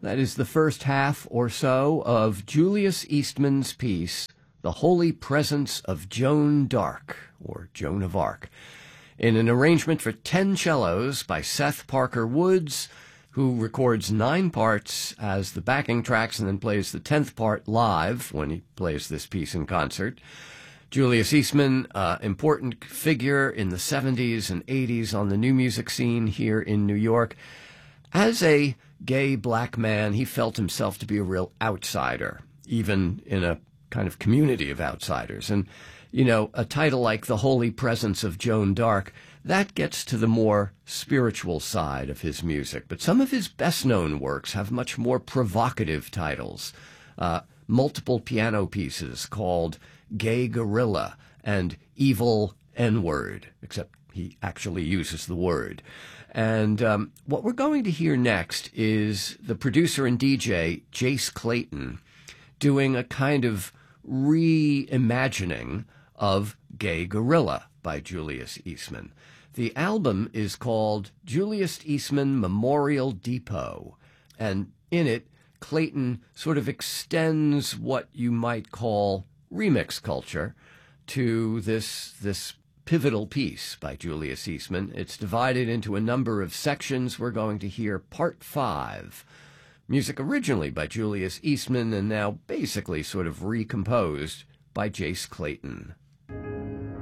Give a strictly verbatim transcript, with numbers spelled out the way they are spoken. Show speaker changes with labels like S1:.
S1: That is the first half or so of Julius Eastman's piece, The Holy Presence of Joan d'Arc, or Joan of Arc, in an arrangement for ten cellos by Seth Parker Woods, who records nine parts as the backing tracks and then plays the tenth part live when he plays this piece in concert. Julius Eastman, uh, important figure in the seventies and eighties on the new music scene here in New York. As a gay black man, he felt himself to be a real outsider, even in a kind of community of outsiders. And, you know, a title like The Holy Presence of Joan d'Arc, that gets to the more spiritual side of his music. But some of his best-known works have much more provocative titles. Uh, multiple piano pieces called Gay Gorilla and Evil N-Word, except he actually uses the word. And um, what we're going to hear next is the producer and D J, Jace Clayton, doing a kind of reimagining of Gay Gorilla by Julius Eastman. The album is called Julius Eastman Memorial Depot, and in it, Clayton sort of extends what you might call remix culture to this this pivotal piece by Julius Eastman. It's divided into a number of sections. We're going to hear part five, music originally by Julius Eastman and now basically sort of recomposed by Jace Clayton.